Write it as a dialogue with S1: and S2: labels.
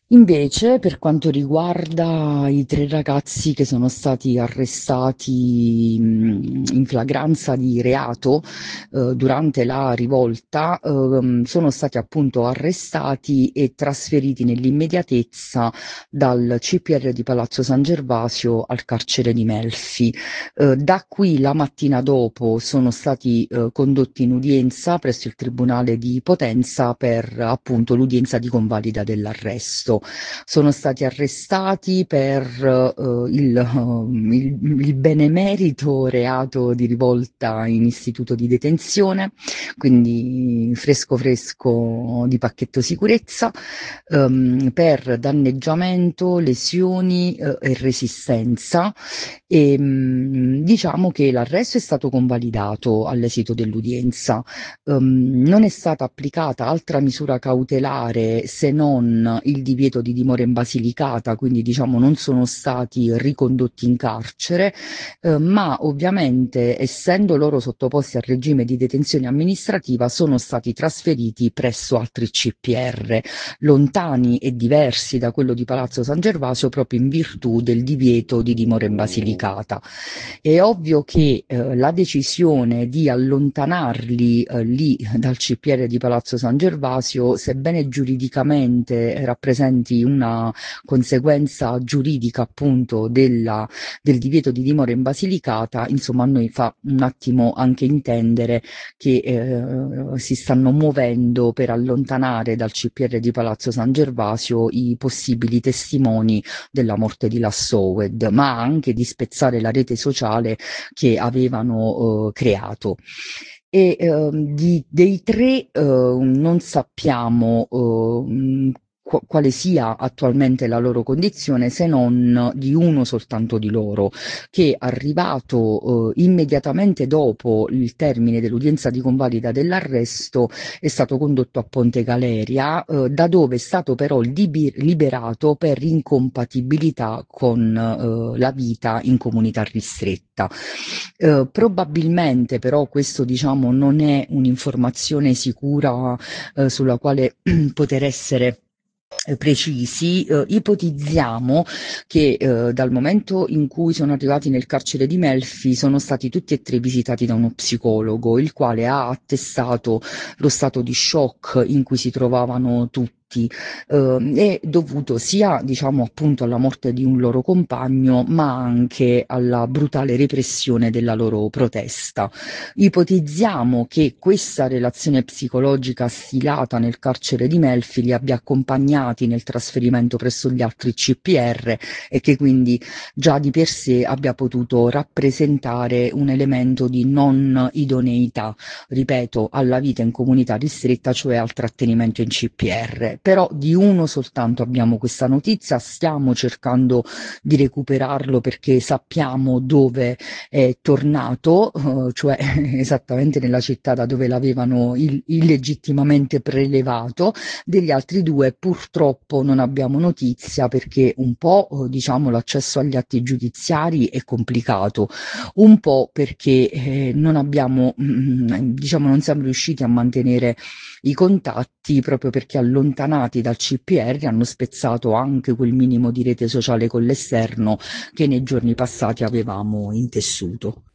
S1: Invece, per quanto riguarda i tre ragazzi che sono stati arrestati in flagranza di reato durante la rivolta, sono stati appunto arrestati e trasferiti nell'immediatezza dal CPR di Palazzo San Gervasio al carcere di Melfi. Da qui la mattina dopo sono stati condotti in udienza presso il Tribunale di Potenza per appunto l'udienza di convalida dell'arresto. Sono stati arrestati per il benemerito reato di rivolta in istituto di detenzione, quindi fresco fresco di pacchetto sicurezza, per danneggiamento, lesioni e resistenza. E diciamo che l'arresto è stato convalidato all'esito dell'udienza. Non è stata applicata altra misura cautelare se non il divieto di dimora in Basilicata, quindi diciamo non sono stati ricondotti in carcere, ma ovviamente essendo loro sottoposti al regime di detenzione amministrativa sono stati trasferiti presso altri CPR, lontani e diversi da quello di Palazzo San Gervasio proprio in virtù del divieto di dimora in Basilicata. È ovvio che la decisione di allontanarli lì dal CPR di Palazzo San Gervasio, sebbene giuridicamente rappresenti una conseguenza giuridica appunto del divieto di dimora in Basilicata, insomma a noi fa un attimo anche intendere che si stanno muovendo per allontanare dal CPR di Palazzo San Gervasio i possibili testimoni della morte di Lassowed, ma anche di spezzare la rete sociale che avevano creato. E dei tre non sappiamo quale sia attualmente la loro condizione, se non di uno soltanto di loro, che arrivato immediatamente dopo il termine dell'udienza di convalida dell'arresto è stato condotto a Ponte Galeria, da dove è stato però liberato per incompatibilità con la vita in comunità ristretta. Probabilmente però questo diciamo non è un'informazione sicura sulla quale poter essere precisi. Ipotizziamo che dal momento in cui sono arrivati nel carcere di Melfi sono stati tutti e tre visitati da uno psicologo, il quale ha attestato lo stato di shock in cui si trovavano tutti. È dovuto sia diciamo appunto alla morte di un loro compagno ma anche alla brutale repressione della loro protesta. Ipotizziamo che questa relazione psicologica stilata nel carcere di Melfi li abbia accompagnati nel trasferimento presso gli altri CPR e che quindi già di per sé abbia potuto rappresentare un elemento di non idoneità, ripeto, alla vita in comunità ristretta, cioè al trattenimento in CPR. Però di uno soltanto abbiamo questa notizia, stiamo cercando di recuperarlo perché sappiamo dove è tornato, cioè esattamente nella città da dove l'avevano illegittimamente prelevato. Degli altri due purtroppo non abbiamo notizia perché un po' diciamo l'accesso agli atti giudiziari è complicato, un po' perché non abbiamo diciamo non siamo riusciti a mantenere i contatti proprio perché allontanati dal CPR hanno spezzato anche quel minimo di rete sociale con l'esterno che nei giorni passati avevamo intessuto.